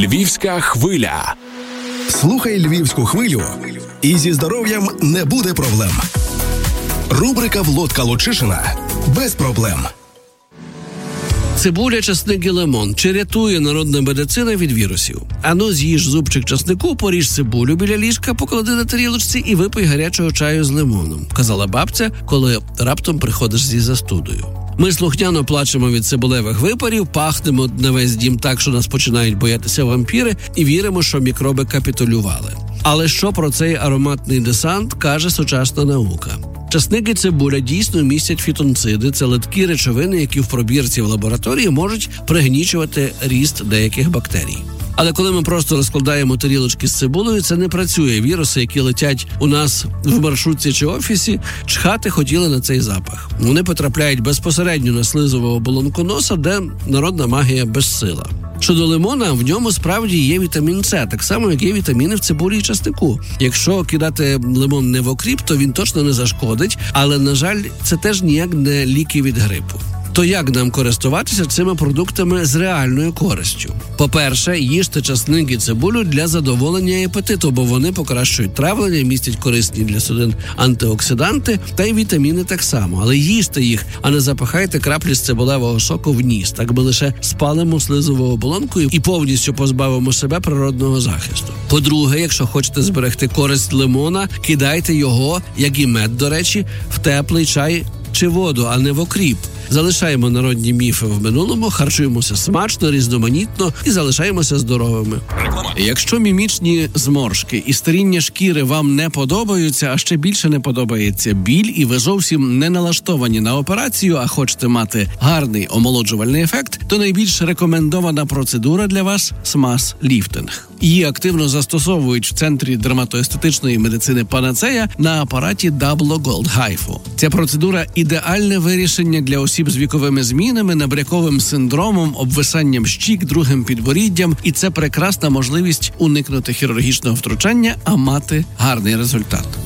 Львівська хвиля. Слухай Львівську хвилю, і зі здоров'ям не буде проблем. Рубрика Володка Лучишина без проблем. Цибуля, часник і лимон. Чи рятує народна медицина від вірусів? Ану, з'їж зубчик часнику, поріж цибулю біля ліжка, поклади на тарілочці і випий гарячого чаю з лимоном, казала бабця, коли раптом приходиш зі застудою. Ми слухняно плачемо від цибулевих випарів, пахнемо на весь дім так, що нас починають боятися вампіри, і віримо, що мікроби капітулювали. Але що про цей ароматний десант каже сучасна наука? Часник і цибуля дійсно містять фітонциди – це литкі речовини, які в пробірці в лабораторії можуть пригнічувати ріст деяких бактерій. Але коли ми просто розкладаємо тарілочки з цибулею, це не працює. Віруси, які летять у нас в маршрутці чи офісі, чхати хотіли на цей запах. Вони потрапляють безпосередньо на слизову оболонку носа, де народна магія безсила. Щодо лимона, в ньому справді є вітамін С, так само, як є вітаміни в цибулі і часнику. Якщо кидати лимон не в окріп, то він точно не зашкодить, але, на жаль, це теж ніяк не ліки від грипу. То як нам користуватися цими продуктами з реальною користю? По-перше, їжте часник і цибулю для задоволення апетиту, бо вони покращують травлення, містять корисні для судин антиоксиданти та й вітаміни так само. Але їжте їх, а не запихайте краплі з цибулевого соку в ніс. Так ми лише спалимо слизову оболонку і повністю позбавимо себе природного захисту. По-друге, якщо хочете зберегти користь лимона, кидайте його, як і мед, до речі, в теплий чай чи воду, а не в окріп. Залишаємо народні міфи в минулому, харчуємося смачно, різноманітно і залишаємося здоровими. Якщо мімічні зморшки і старіння шкіри вам не подобаються, а ще більше не подобається біль, і ви зовсім не налаштовані на операцію, а хочете мати гарний омолоджувальний ефект, то найбільш рекомендована процедура для вас – смаз-ліфтинг. Її активно застосовують в центрі дерматоестетичної медицини «Панацея» на апараті Dablo Gold HIFU. Ця процедура – ідеальне вирішення для осіб з віковими змінами, набряковим синдромом, обвисанням щік, другим підборіддям, і це прекрасна можливість уникнути хірургічного втручання, а мати гарний результат.